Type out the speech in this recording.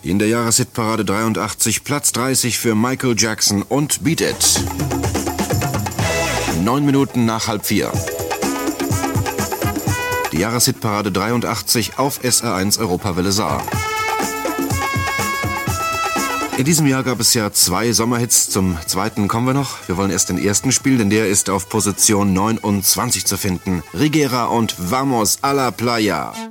In der Jahreshitparade 83 Platz 30 für Michael Jackson und Beat It. 9 Minuten nach 3:30. Die Jahreshitparade 83 auf SR1 Europawelle Saar. In diesem Jahr gab es ja 2 Sommerhits. Zum zweiten kommen wir noch. Wir wollen erst den ersten spielen, denn der ist auf Position 29 zu finden. Rigera und Vamos a la Playa.